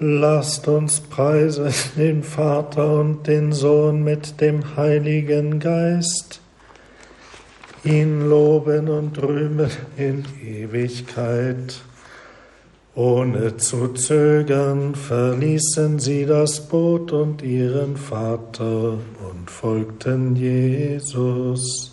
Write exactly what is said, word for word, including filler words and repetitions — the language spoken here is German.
Lasst uns preisen den Vater und den Sohn mit dem Heiligen Geist, ihn loben und rühmen in Ewigkeit. Ohne zu zögern verließen sie das Boot und ihren Vater und folgten Jesus.